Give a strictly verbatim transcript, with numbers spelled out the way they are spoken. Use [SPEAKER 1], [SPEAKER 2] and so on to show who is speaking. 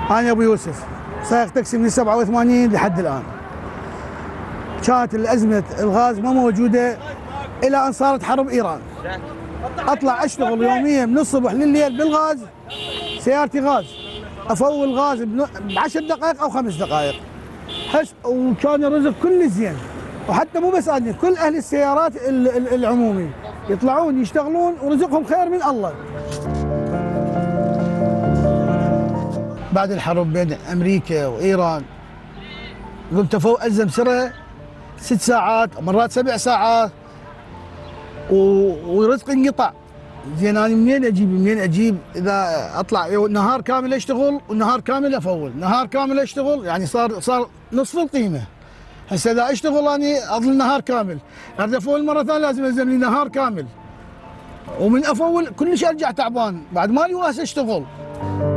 [SPEAKER 1] أنا أبو يوسف سائق تاكسي من سبعة وثمانين لحد الآن. كانت الأزمة الغاز ما موجودة إلى أن صارت حرب إيران. أطلع أشتغل يوميا من الصبح لليل بالغاز، سيارتي غاز، أفول غاز بعشر دقائق أو خمس دقائق. حس وكان الرزق كله زين، وحتى مو بس أنا، كل أهل السيارات العمومي يطلعون يشتغلون ورزقهم خير من الله. بعد الحرب بين أمريكا وإيران قمت أفوق ألزم سرة ست ساعات مرات سبع ساعات ورزقي انقطع. زين أنا منين أجيب منين أجيب إذا أطلع نهار كامل أشتغل ونهار كامل أفول، نهار كامل أشتغل يعني صار صار نصف القيمة. هسه إذا أشتغل أنا أظل نهار كامل، أريد أفول مرة ثانية لازم ألزم لي نهار كامل، ومن أفول كلش أرجع تعبان بعد مالي واسع أشتغل.